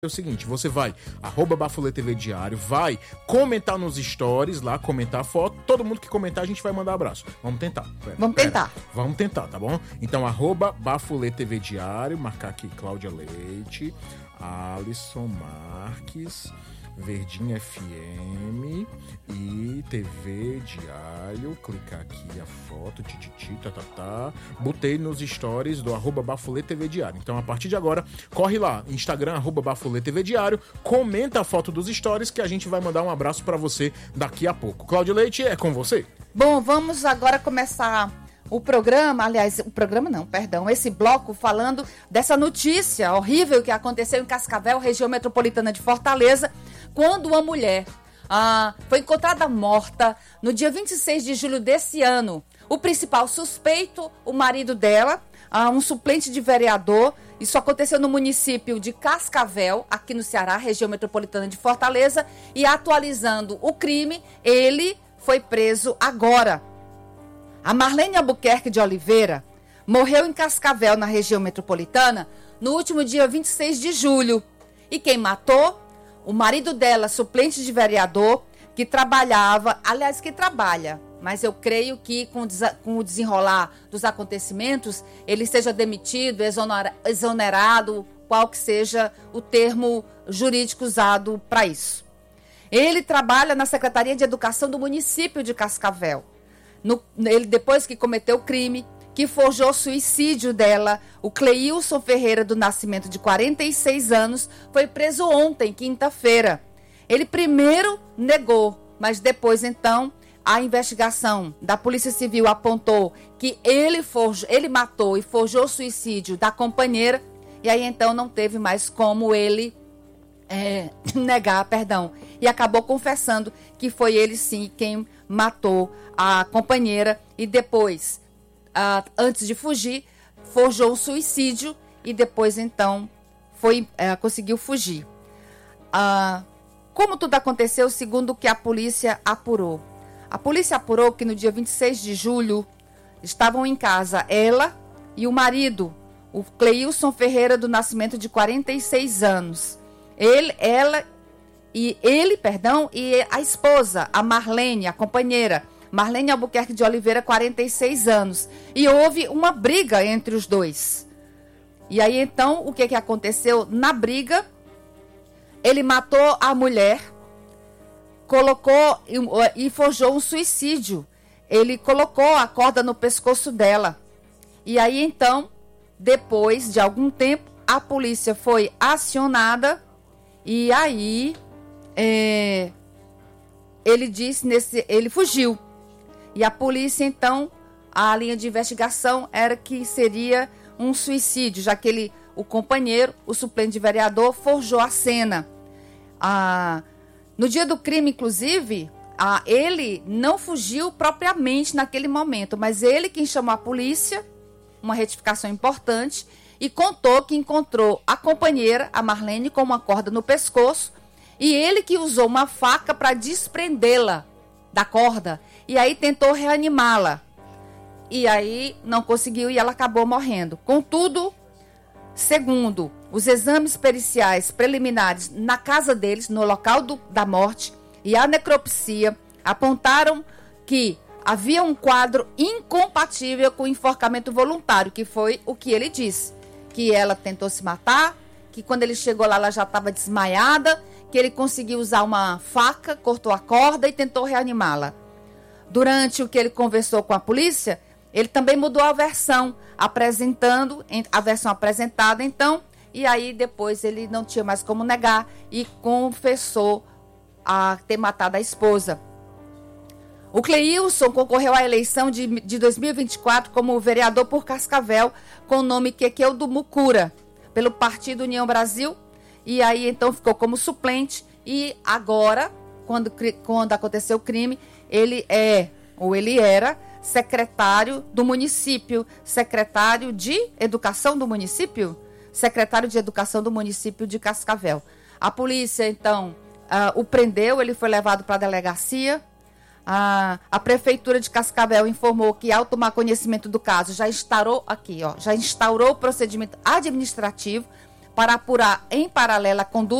É o seguinte, você vai, @BafuleTV Diário, vai comentar nos stories lá, comentar a foto, todo mundo que comentar a gente vai mandar abraço. Vamos tentar. Vamos tentar, tá bom? Então, @BafuleTV Diário, marcar aqui Cláudia Leite, Alisson Marques, Verdinha FM e TV Diário, clicar aqui a foto, botei nos stories do @BafuleTV Diário. Então, a partir de agora, corre lá, Instagram, @BafuleTV Diário, comenta a foto dos stories que a gente vai mandar um abraço pra você daqui a pouco. Cláudia Leite, é com você. Bom, vamos agora começar o programa, esse bloco falando dessa notícia horrível que aconteceu em Cascavel, região metropolitana de Fortaleza, quando uma mulher foi encontrada morta no dia 26 de julho desse ano. O principal suspeito, o marido dela, um suplente de vereador. Isso aconteceu no município de Cascavel, aqui no Ceará, região metropolitana de Fortaleza. E atualizando o crime, ele foi preso agora. A Marlene Albuquerque de Oliveira morreu em Cascavel, na região metropolitana, no último dia 26 de julho. E quem matou? O marido dela, suplente de vereador, que trabalha, mas eu creio que com o desenrolar dos acontecimentos, ele seja demitido, exonerado, qual que seja o termo jurídico usado para isso. Ele trabalha na Secretaria de Educação do município de Cascavel. Ele, depois que cometeu o crime, que forjou o suicídio dela, o Cleilson Ferreira do Nascimento, de 46 anos, foi preso ontem, quinta-feira. Ele primeiro negou, mas depois, então, a investigação da Polícia Civil apontou que ele matou e forjou o suicídio da companheira, e aí, então, não teve mais como ele negar, e acabou confessando que foi ele, sim, quem matou a companheira e depois, antes de fugir, forjou o suicídio e depois, então, conseguiu fugir. Como tudo aconteceu, segundo o que a polícia apurou? A polícia apurou que no dia 26 de julho estavam em casa ela e o marido, o Cleilson Ferreira do Nascimento, de 46 anos. Ele e a esposa, a Marlene, a companheira, Marlene Albuquerque de Oliveira, 46 anos. E houve uma briga entre os dois. E aí, então, o que aconteceu? Na briga, ele matou a mulher, colocou e forjou um suicídio. Ele colocou a corda no pescoço dela. E aí, então, depois de algum tempo, a polícia foi acionada e aí ele fugiu. E a polícia, então, a linha de investigação era que seria um suicídio, já que o companheiro, o suplente de vereador, forjou a cena. No dia do crime, inclusive, ele não fugiu propriamente naquele momento, mas ele quem chamou a polícia, uma retificação importante, e contou que encontrou a companheira, a Marlene, com uma corda no pescoço, e ele que usou uma faca para desprendê-la da corda, e aí tentou reanimá-la. E aí não conseguiu e ela acabou morrendo. Contudo, segundo os exames periciais preliminares na casa deles, no local da morte, e a necropsia, apontaram que havia um quadro incompatível com enforcamento voluntário, que foi o que ele disse. Que ela tentou se matar, que quando ele chegou lá ela já estava desmaiada, que ele conseguiu usar uma faca, cortou a corda e tentou reanimá-la. Durante o que ele conversou com a polícia, ele também mudou a versão, apresentando a versão apresentada, então, e aí depois ele não tinha mais como negar e confessou a ter matado a esposa. O Cleilson concorreu à eleição de 2024 como vereador por Cascavel, com o nome Quequeudo Mucura, pelo Partido União Brasil, e aí então ficou como suplente, e agora, quando aconteceu o crime, ele era secretário do município, secretário de Educação do município de Cascavel. A polícia, então, o prendeu, ele foi levado para a delegacia. A Prefeitura de Cascavel informou que, ao tomar conhecimento do caso, já instaurou o procedimento administrativo para apurar em paralelo a conduta